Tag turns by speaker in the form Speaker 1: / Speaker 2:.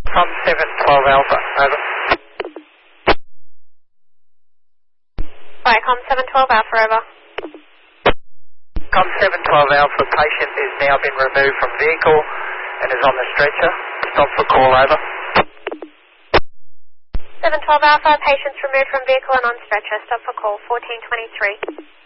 Speaker 1: From 712 Alpha, over.
Speaker 2: Right, Com 712 Alpha, over.
Speaker 1: Com 712 Alpha, patient is now been removed from vehicle and is on the stretcher. Stop for call, over.
Speaker 2: 712 Alpha, patient's removed from vehicle and on stretcher. Stop for call, 1423.